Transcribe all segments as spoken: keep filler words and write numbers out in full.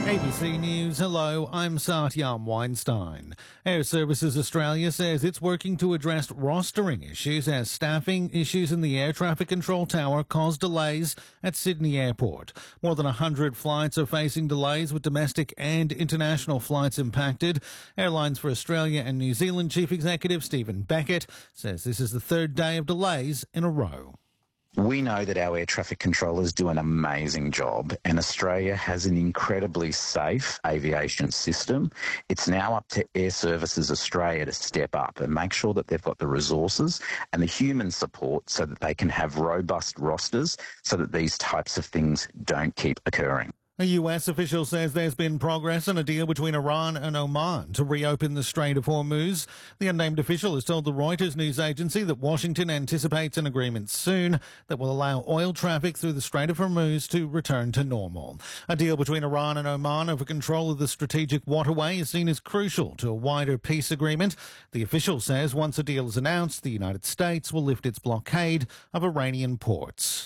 A B C News, hello, I'm Satyam Weinstein. Air Services Australia says it's working to address rostering issues as staffing issues in the air traffic control tower cause delays at Sydney Airport. More than one hundred flights are facing delays with domestic and international flights impacted. Airlines for Australia and New Zealand Chief Executive Stephen Beckett says this is the third day of delays in a row. We know that our air traffic controllers do an amazing job, and Australia has an incredibly safe aviation system. It's now up to Air Services Australia to step up and make sure that they've got the resources and the human support so that they can have robust rosters so that these types of things don't keep occurring. A U S official says there's been progress on a deal between Iran and Oman to reopen the Strait of Hormuz. The unnamed official has told the Reuters news agency that Washington anticipates an agreement soon that will allow oil traffic through the Strait of Hormuz to return to normal. A deal between Iran and Oman over control of the strategic waterway is seen as crucial to a wider peace agreement. The official says once a deal is announced, the United States will lift its blockade of Iranian ports.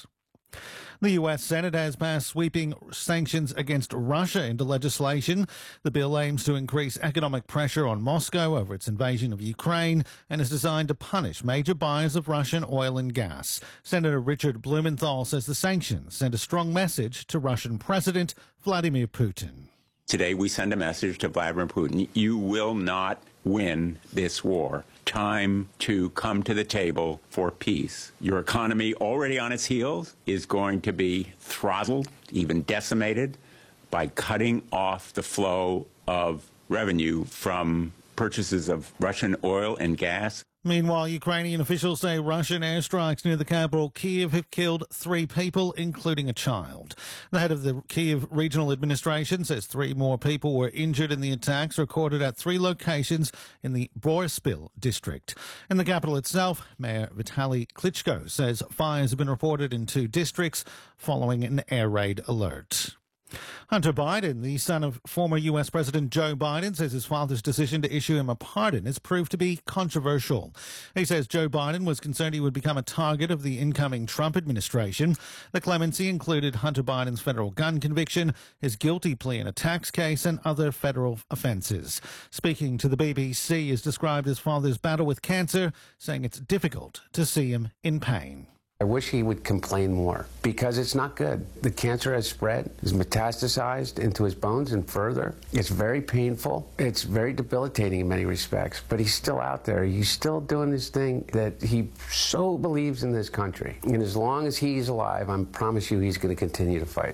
The U S Senate has passed sweeping sanctions against Russia into legislation. The bill aims to increase economic pressure on Moscow over its invasion of Ukraine and is designed to punish major buyers of Russian oil and gas. Senator Richard Blumenthal says the sanctions send a strong message to Russian President Vladimir Putin. Today we send a message to Vladimir Putin. You will not win this war. Time to come to the table for peace. Your economy, already on its heels, is going to be throttled, even decimated, by cutting off the flow of revenue from purchases of Russian oil and gas. Meanwhile, Ukrainian officials say Russian airstrikes near the capital, Kyiv, have killed three people, including a child. The head of the Kyiv Regional Administration says three more people were injured in the attacks recorded at three locations in the Boryspil district. In the capital itself, Mayor Vitaly Klitschko says fires have been reported in two districts following an air raid alert. Hunter Biden, the son of former U S President Joe Biden, says his father's decision to issue him a pardon has proved to be controversial. He says Joe Biden was concerned he would become a target of the incoming Trump administration. The clemency included Hunter Biden's federal gun conviction, his guilty plea in a tax case, and other federal offences. Speaking to the B B C, he has described his father's battle with cancer, saying it's difficult to see him in pain. I wish he would complain more because it's not good. The cancer has spread, has metastasized into his bones and further. It's very painful. It's very debilitating in many respects, but he's still out there. He's still doing this thing that he so believes in this country. And as long as he's alive, I promise you he's going to continue to fight.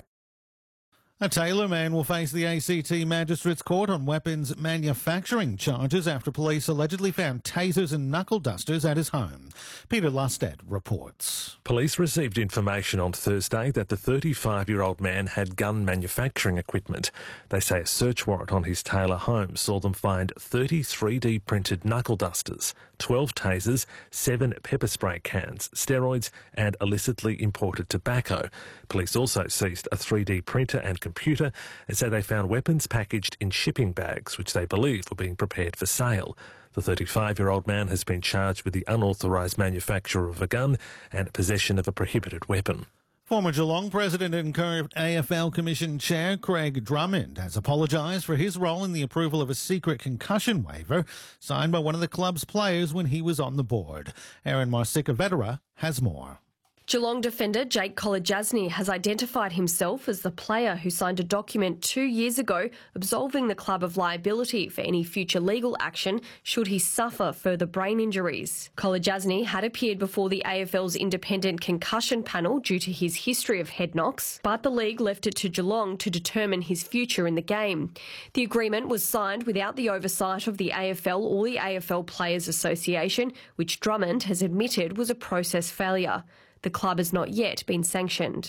A Taylor man will face the A C T Magistrates Court on weapons manufacturing charges after police allegedly found tasers and knuckle dusters at his home. Peter Lusted reports. Police received information on Thursday that the thirty-five-year-old man had gun manufacturing equipment. They say a search warrant on his Taylor home saw them find thirty three D printed knuckle dusters, twelve tasers, seven pepper spray cans, steroids and illicitly imported tobacco. Police also seized a three D printer and computer and say they found weapons packaged in shipping bags, which they believe were being prepared for sale. The thirty-five-year-old man has been charged with the unauthorised manufacture of a gun and possession of a prohibited weapon. Former Geelong President and current A F L Commission Chair Craig Drummond has apologised for his role in the approval of a secret concussion waiver signed by one of the club's players when he was on the board. Aaron Marsica-Vetera has more. Geelong defender Jake Kolodjasny has identified himself as the player who signed a document two years ago absolving the club of liability for any future legal action should he suffer further brain injuries. Kolodjasny had appeared before the A F L's independent concussion panel due to his history of head knocks, but the league left it to Geelong to determine his future in the game. The agreement was signed without the oversight of the A F L or the A F L Players Association, which Drummond has admitted was a process failure. The club has not yet been sanctioned.